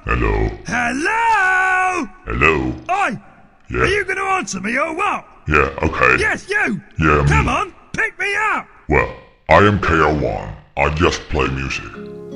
Hello? Hello? Hello? Oi! Yeah? Are you going to answer me or what? Yeah, okay. Yes, you! Yeah, me. Come on, pick me up! Well, I am KR1. I just play music.